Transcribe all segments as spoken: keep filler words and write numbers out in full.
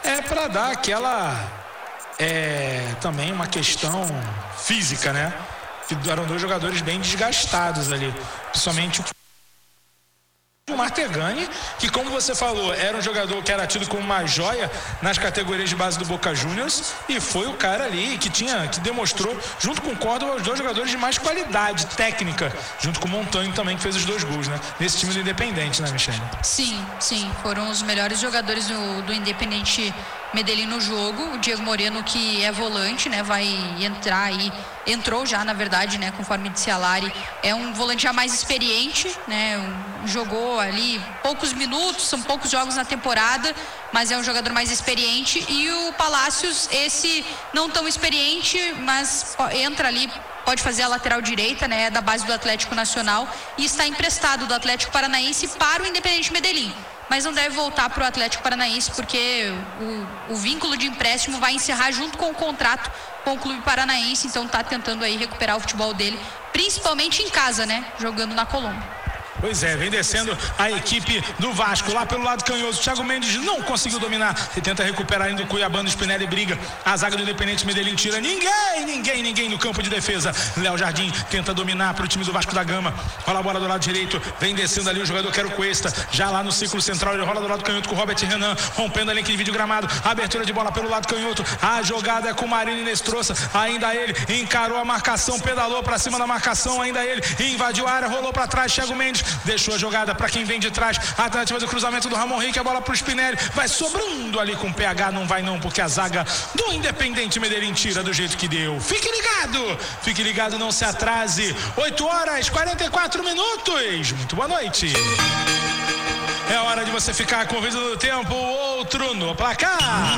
é para dar aquela é, também uma questão física, né? Que eram dois jogadores bem desgastados ali, principalmente o Martegani, que, como você falou, era um jogador que era tido como uma joia nas categorias de base do Boca Juniors, e foi o cara ali que tinha, que demonstrou, junto com o Córdoba, os dois jogadores de mais qualidade técnica, junto com o Montanho também, que fez os dois gols, né? Nesse time do Independente, né, Michele? Sim, sim, foram os melhores jogadores do, do Independente Medellín no jogo. O Diego Moreno, que é volante, né, vai entrar aí, entrou já, na verdade, né, conforme disse a Lari, é um volante já mais experiente, né, um, jogou ali poucos minutos, são poucos jogos na temporada, mas é um jogador mais experiente. E o Palácios, esse não tão experiente, mas entra ali, pode fazer a lateral direita, né, da base do Atlético Nacional, e está emprestado do Atlético Paranaense para o Independente Medellín, mas não deve voltar para o Atlético Paranaense, porque o, o vínculo de empréstimo vai encerrar junto com o contrato com o Clube Paranaense. Então está tentando aí recuperar o futebol dele, principalmente em casa, né, jogando na Colômbia. Pois é, vem descendo a equipe do Vasco, lá pelo lado canhoso. Thiago Mendes não conseguiu dominar e tenta recuperar ainda o Cuiabano. Spinelli briga, a zaga do Independente Medellín tira ninguém, ninguém, ninguém no campo de defesa. Léo Jardim tenta dominar para o time do Vasco da Gama, rola a bola do lado direito, vem descendo ali o jogador Quero Cuesta, já lá no círculo central, ele rola do lado canhoto com o Robert Renan, rompendo a linha de vídeo gramado, abertura de bola pelo lado canhoto, a jogada é com o Marinho Nestroça, ainda ele encarou a marcação, pedalou para cima da marcação, ainda ele invadiu a área, rolou para trás, Thiago Mendes deixou a jogada para quem vem de trás, a tentativa do cruzamento do Ramon Henrique, a bola pro Spinelli, vai sobrando ali com o P H, não vai não, porque a zaga do Independente Medellín tira do jeito que deu. Fique ligado, fique ligado, não se atrase. oito horas e quarenta e quatro minutos, muito boa noite. É hora de você ficar com o vídeo do tempo, outro no placar.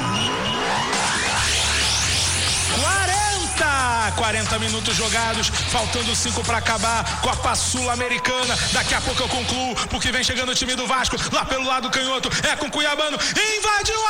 quarenta minutos jogados, faltando cinco para acabar. Copa Sul-Americana, daqui a pouco eu concluo, porque vem chegando o time do Vasco, lá pelo lado canhoto, é com Cuiabano, invadiu